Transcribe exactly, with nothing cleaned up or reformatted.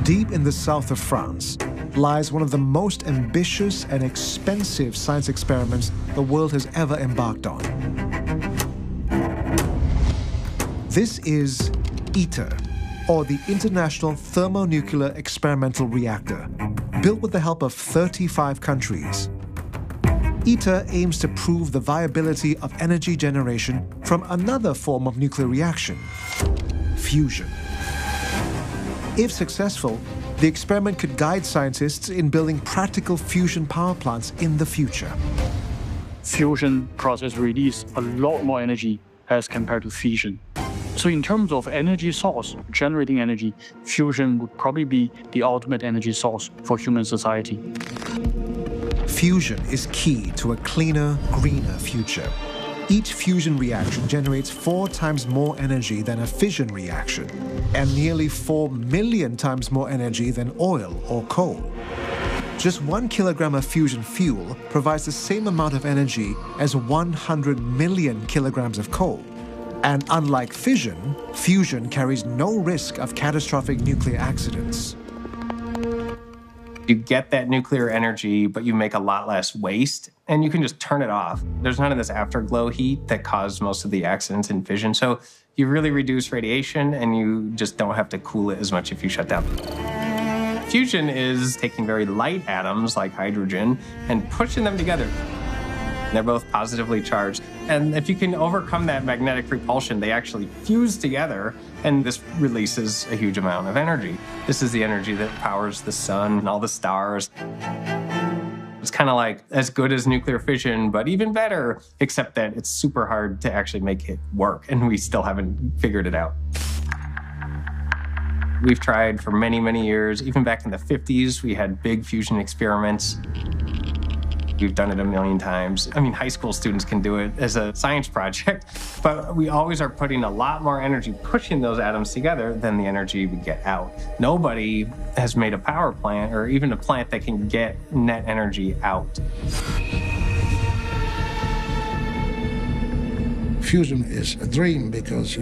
Deep in the south of France lies one of the most ambitious and expensive science experiments the world has ever embarked on. This is ITER, or the International Thermonuclear Experimental Reactor, built with the help of thirty-five countries. ITER aims to prove the viability of energy generation from another form of nuclear reaction, fusion. If successful, the experiment could guide scientists in building practical fusion power plants in the future. Fusion process release a lot more energy as compared to fission. So in terms of energy source, generating energy, fusion would probably be the ultimate energy source for human society. Fusion is key to a cleaner, greener future. Each fusion reaction generates four times more energy than a fission reaction, and nearly four million times more energy than oil or coal. Just one kilogram of fusion fuel provides the same amount of energy as one hundred million kilograms of coal. And unlike fission, fusion carries no risk of catastrophic nuclear accidents. You get that nuclear energy, but you make a lot less waste, and you can just turn it off. There's none of this afterglow heat that caused most of the accidents in fission. So you really reduce radiation, and you just don't have to cool it as much if you shut down. Fusion is taking very light atoms like hydrogen and pushing them together. They're both positively charged. And if you can overcome that magnetic repulsion, they actually fuse together, and this releases a huge amount of energy. This is the energy that powers the sun and all the stars. It's kind of like as good as nuclear fission, but even better, except that it's super hard to actually make it work, and we still haven't figured it out. We've tried for many, many years. Even back in the fifties, we had big fusion experiments. We've done it a million times. I mean, high school students can do it as a science project, but we always are putting a lot more energy pushing those atoms together than the energy we get out. Nobody has made a power plant or even a plant that can get net energy out. Fusion is a dream because